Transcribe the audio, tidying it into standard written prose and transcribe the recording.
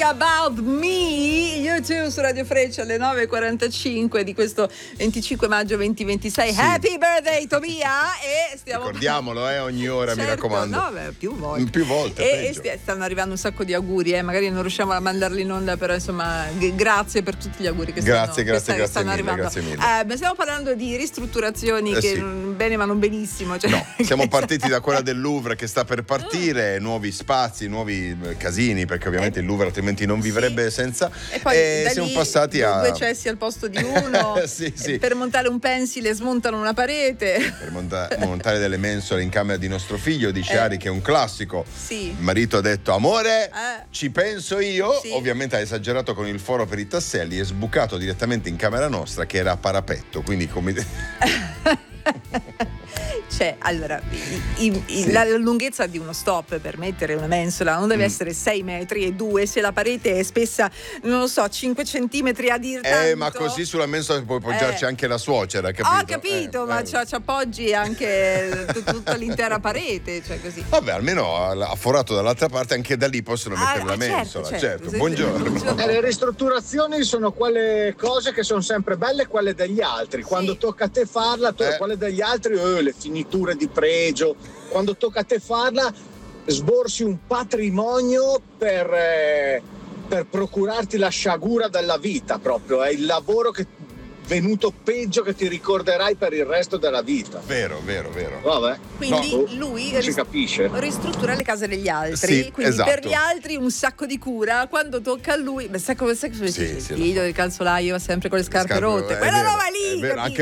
About Me, YouTube su Radio Freccia alle 9.45 di questo 25 maggio 2026. Sì. Happy birthday Tobia! E stiamo... Ricordiamolo ogni ora, certo, mi raccomando. No, più volte. E stanno arrivando un sacco di auguri, magari non riusciamo a mandarli in onda, però insomma grazie per tutti gli auguri che stanno arrivando. Grazie mille. Stiamo parlando di ristrutturazioni che bene ma non benissimo. Cioè, no, siamo partiti da quella del Louvre che sta per partire, nuovi spazi, nuovi casini, perché ovviamente il Louvre altrimenti non vivrebbe senza. E poi siamo passati a due cessi al posto di uno. sì. Per montare un pensile smontano una parete. Per montare delle mensole in camera di nostro figlio, dice Ari, che è un classico. Sì. Il marito ha detto: amore, ci penso io. Sì. Ovviamente ha esagerato con il foro per i tasselli e sbucato direttamente in camera nostra, che era a parapetto, quindi come cioè, allora, la lunghezza di uno stop per mettere una mensola non deve essere 6 metri e 2 se la parete è spessa, non lo so, 5 centimetri a dir tanto. Ma così sulla mensola puoi poggiarci anche la suocera, capito? Ho capito, ma ci appoggi anche tutta l'intera parete, cioè così. Vabbè, almeno ha forato dall'altra parte, anche da lì possono mettere la mensola. Certo. Buongiorno. Le ristrutturazioni sono quelle cose che sono sempre belle, quelle degli altri. Quando tocca a te farla, quelle degli altri, le finiture di pregio. Quando tocca a te farla, sborsi un patrimonio per procurarti la sciagura della vita, proprio. È il lavoro che venuto peggio che ti ricorderai per il resto della vita. Vero. Vabbè. Quindi lui si capisce. Ristruttura le case degli altri, quindi esatto. Per gli altri un sacco di cura, quando tocca a lui, sai come il figlio del calzolaio sempre con le scarpe rotte, quella roba lì, anche